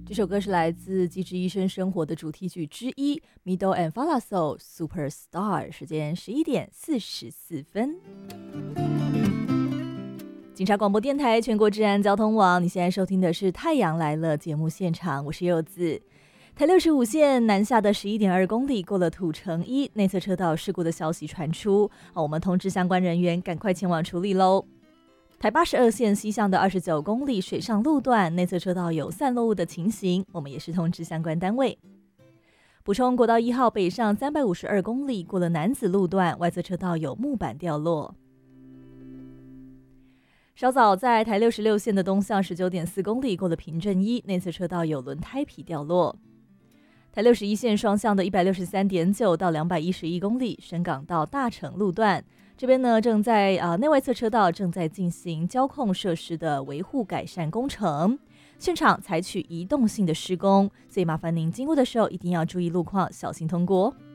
这首歌是来自《机智医生生活》的主题曲之一，Mido and Falaso Superstar。时间11:44。警察广播电台全国治安交通网，你现在收听的是《太阳来了》节目现场，我是柚子。台65线南下的11.2公里过了土城一内侧车道事故的消息传出，我们通知相关人员赶快前往处理喽。台82线西向的29公里水上路段内侧车道有散落物的情形，我们也是通知相关单位。补充国道1号北上352公里过了楠子路段外侧车道有木板掉落。稍早在台66线的东向19.4公里过了平镇一内侧车道有轮胎皮掉落。台61线双向的163.9到211公里深港到大成路段，这边呢正在内外侧车道正在进行交控设施的维护改善工程，现场采取移动性的施工，所以麻烦您经过的时候一定要注意路况，小心通过。